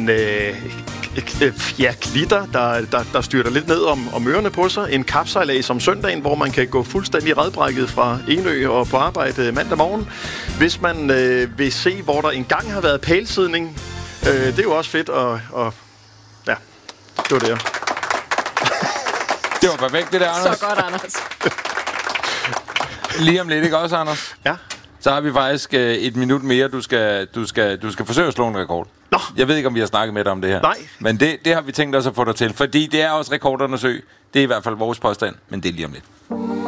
klitter, der styrter lidt ned om ørerne på sig. En kapsejlads om søndagen, hvor man kan gå fuldstændig redbrækket fra Enø og på arbejde mandag morgen. Hvis man vil se, hvor der engang har været pælsidning, det er jo også fedt, og ja, det var det. Det var perfekt, det der, Anders. Så godt, Anders. Lige om lidt, ikke også, Anders? Ja. Så har vi faktisk et minut mere. Du skal forsøge at slå en rekord. Nå. Jeg ved ikke, om vi har snakket med dig om det her. Nej. Men det har vi tænkt os at få dig til. Fordi det er også rekordernes ø. Det er i hvert fald vores påstand, men det er lige om lidt.